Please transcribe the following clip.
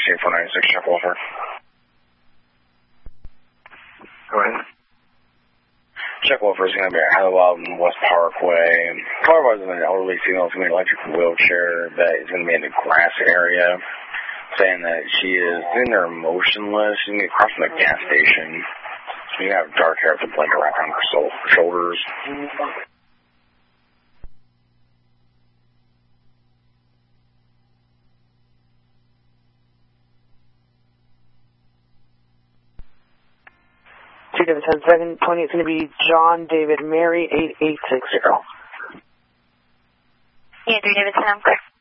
496, check over. Go ahead. Check Wolfer is going to be at Hallowell West Parkway. Car was an elderly female in an electric wheelchair that is going to be in the grass area, saying that she is in there motionless. She's going to be across from the gas station. She have dark hair with a blanket wrapped around her shoulders. David 10-2, 20, it's going to be John David Mary 8860. Yeah, 3 David 10, I'm correct.